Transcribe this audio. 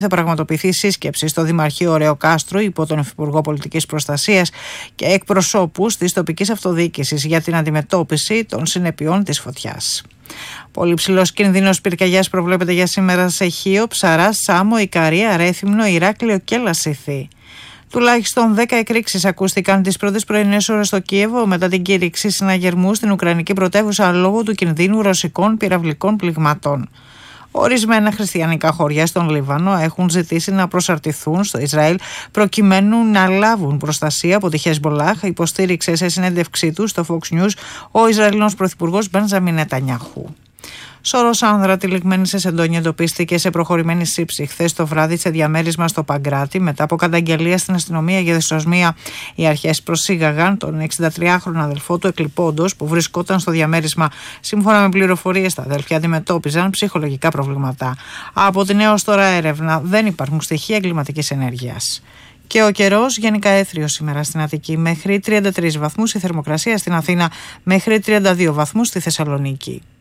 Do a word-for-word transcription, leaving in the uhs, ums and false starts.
θα πραγματοποιηθεί σύσκεψη στο Δημαρχείο Ρεοκάστρου υπό τον Υφυπουργό Πολιτικής Προστασίας και εκπροσώπους της τοπικής αυτοδιοίκησης για την αντιμετώπιση των συνεπειών της φωτιάς. Πολύ ψηλός κίνδυνος πυρκαγιάς προβλέπεται για σήμερα σε Χίο, Ψαρά, Σάμο, Ικαρία, Ρέθυμνο, Ηράκλειο και Λασίθι. Τουλάχιστον δέκα εκρήξεις ακούστηκαν τις πρώτες πρωινές ώρες στο Κίεβο μετά την κήρυξη συναγερμού στην Ουκρανική πρωτεύουσα λόγω του κινδύνου ρωσικών πυραυλικών πληγμάτων. Ορισμένα χριστιανικά χωριά στον Λίβανο έχουν ζητήσει να προσαρτηθούν στο Ισραήλ προκειμένου να λάβουν προστασία από τη Χεσμολάχ, υποστήριξε σε συνέντευξή του στο Fox News ο Ισραηλινός πρωθυπουργός Μπενζαμίν Νετανιάχου. Σώρος άνδρα τυλιγμένη σε σεντόνια εντοπίστηκε σε προχωρημένη σύψη χθες το βράδυ σε διαμέρισμα στο Παγκράτη μετά από καταγγελία στην αστυνομία για δυσοσμία. Οι αρχές προσήγαγαν τον εξηντατριάχρονο αδελφό του εκλειπώντος που βρισκόταν στο διαμέρισμα. Σύμφωνα με πληροφορίες, τα αδέλφια αντιμετώπιζαν ψυχολογικά προβλήματα. Από την έως τώρα έρευνα δεν υπάρχουν στοιχεία εγκληματικής ενέργειας. Και ο καιρός γενικά έθριος σήμερα στην Αττική, μέχρι τριάντα τρεις βαθμούς η θερμοκρασία στην Αθήνα, μέχρι τριάντα δύο βαθμούς στη Θεσσαλονίκη.